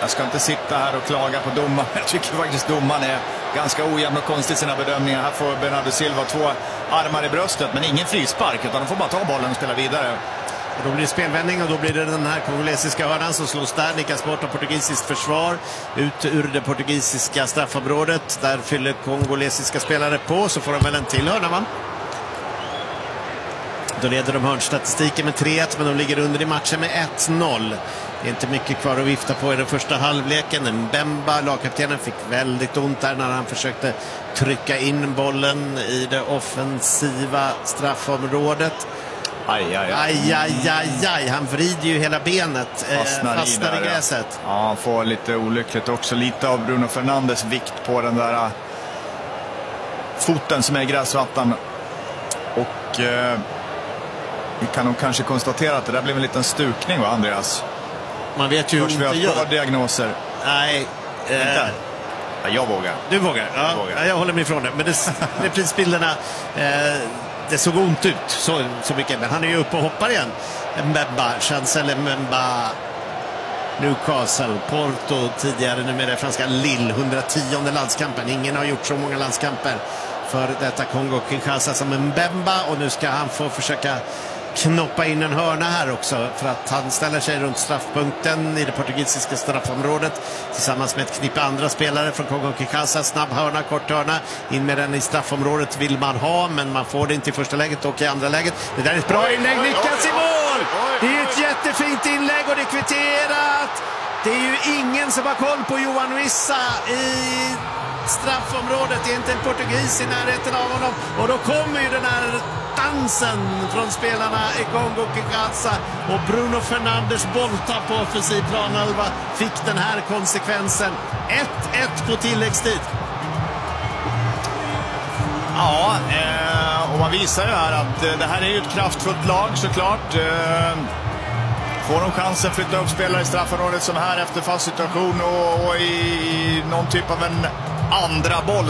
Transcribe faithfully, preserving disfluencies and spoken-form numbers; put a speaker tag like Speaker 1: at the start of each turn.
Speaker 1: Jag ska inte sitta här och klaga på domaren. Jag tycker faktiskt domaren är ganska ojämn och konstig i sina bedömningar. Här får Bernardo Silva två armar i bröstet, men ingen frispark, utan de får bara ta bollen och spela vidare.
Speaker 2: Och då blir det spelvändning och då blir det den här kongolesiska hörnan som slås där, nickas bort av portugisiskt försvar ut ur det portugisiska straffområdet. Där fyller kongolesiska spelare på, så får de väl en till hörna, va? Då leder de hörnstatistiken med tre ett, men de ligger under i matchen med ett noll. Det är inte mycket kvar att vifta på i den första halvleken. Mbemba, lagkaptenen, fick väldigt ont där när han försökte trycka in bollen i det offensiva straffområdet.
Speaker 1: Aj, aj, aj.
Speaker 2: Aj, aj, aj, aj. Han vrider ju hela benet.
Speaker 1: Fastnar,
Speaker 2: eh, fastnar i,
Speaker 1: i
Speaker 2: gräset.
Speaker 1: Ja, han får lite olyckligt också. Lite av Bruno Fernandes vikt på den där uh, foten som är i gräsvattan. Och uh, vi kan nog kanske konstatera att det där blev en liten stukning, va, Andreas?
Speaker 2: Man vet ju hur
Speaker 1: vi har
Speaker 2: inte
Speaker 1: två diagnoser.
Speaker 2: Nej. Eh,
Speaker 1: ja, jag vågar.
Speaker 2: Du vågar? Ja,
Speaker 1: jag, vågar.
Speaker 2: Ja, jag håller mig ifrån det. Men det, reprisbilderna... Eh, det såg ont ut så, så mycket, men han är ju uppe och hoppar igen. Mbemba, Chancel Mbemba, Newcastle, Porto tidigare, nu med det franska Lille, hundrationde landskampen. Ingen har gjort så många landskamper för detta Kongo-Kinshasa som Mbemba, och nu ska han få försöka knoppa in en hörna här också, för att han ställer sig runt straffpunkten i det portugisiska straffområdet tillsammans med ett knippe andra spelare från Kongo-Kinshasa. Snabb hörna, kort hörna, in med den i straffområdet vill man ha, men man får det inte i första läget och i andra läget. Det där är ett bra inlägg, lyckas i mål! Det är ett jättefint inlägg och det är kvitterat. Det är ju ingen som har koll på Johan Wissa i straffområdet. Det är inte en portugis i närheten av honom, och då kommer ju den här dansen från spelarna i Kongo-Kinshasa, och Bruno Fernandes bolltapp på offensiv planhalva fick den här konsekvensen. ett ett på tilläggstid.
Speaker 1: Ja, eh, och man visar ju här att eh, det här är ju ett kraftfullt lag såklart. Eh, får de chansen flytta upp spelare i straffområdet som här efter fast situation och, och i, i någon typ av en andra boll